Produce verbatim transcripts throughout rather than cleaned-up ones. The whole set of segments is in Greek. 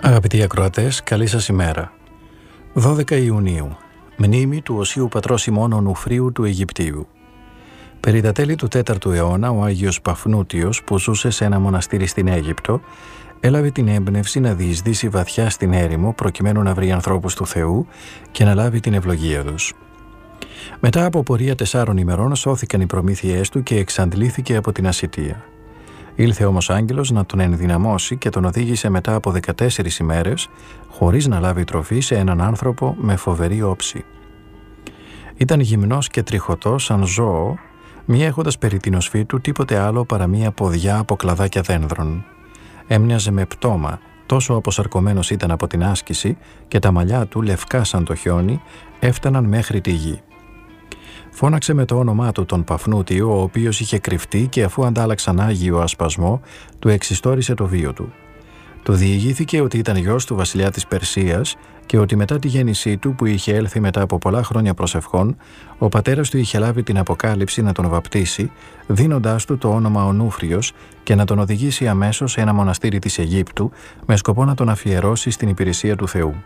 Αγαπητοί ακροατές, καλή σας ημέρα. δώδεκα Ιουνίου, μνήμη του Οσίου Πατρός ημών Ονουφρίου του Αιγυπτίου. Περί τα τέλη του τέταρτου αιώνα, ο Άγιος Παφνούτιος, που ζούσε σε ένα μοναστήρι στην Αίγυπτο, έλαβε την έμπνευση να διεισδύσει βαθιά στην έρημο προκειμένου να βρει ανθρώπους του Θεού και να λάβει την ευλογία τους. Μετά από πορεία τεσσάρων ημερών σώθηκαν οι προμήθειές του και εξαντλήθηκε από την ασιτεία. Ήλθε όμως άγγελος να τον ενδυναμώσει και τον οδήγησε μετά από δεκατέσσερις ημέρες, χωρίς να λάβει τροφή, σε έναν άνθρωπο με φοβερή όψη. Ήταν γυμνός και τριχωτός σαν ζώο, μη έχοντας περί την οσφή του τίποτε άλλο παρά μία ποδιά από κλαδάκια δένδρων. Έμοιαζε με πτώμα, τόσο αποσαρκωμένος ήταν από την άσκηση, και τα μαλλιά του, λευκά σαν το χιόνι, έφταναν μέχρι τη γη. Φώναξε με το όνομά του τον Παφνούτιο, ο οποίος είχε κρυφτεί, και αφού αντάλλαξαν άγιο ασπασμό, του εξιστόρισε το βίο του. Του διηγήθηκε ότι ήταν γιος του βασιλιά της Περσίας και ότι μετά τη γέννησή του, που είχε έλθει μετά από πολλά χρόνια προσευχών, ο πατέρας του είχε λάβει την αποκάλυψη να τον βαπτίσει, δίνοντάς του το όνομα Ονούφριος και να τον οδηγήσει αμέσως σε ένα μοναστήρι της Αιγύπτου, με σκοπό να τον αφιερώσει στην υπηρεσία του Θεού.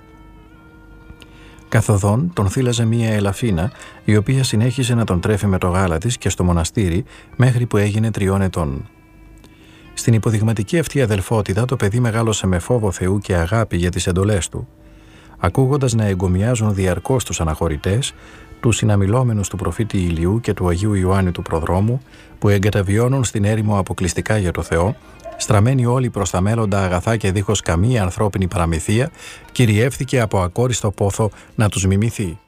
Καθοδόν τον θύλαζε μία ελαφίνα, η οποία συνέχισε να τον τρέφει με το γάλα της και στο μοναστήρι μέχρι που έγινε τριών ετών. Στην υποδειγματική αυτή αδελφότητα το παιδί μεγάλωσε με φόβο Θεού και αγάπη για τις εντολές του. Ακούγοντας να εγκομιάζουν διαρκώς τους αναχωρητές, τους συναμιλόμενους του προφήτη Ηλιού και του Αγίου Ιωάννη του Προδρόμου, που εγκαταβιώνουν στην έρημο αποκλειστικά για το Θεό, στραμμένοι όλοι προς τα μέλλοντα αγαθά και δίχως καμία ανθρώπινη παραμυθία, κυριεύθηκε από ακόριστο πόθο να τους μιμηθεί.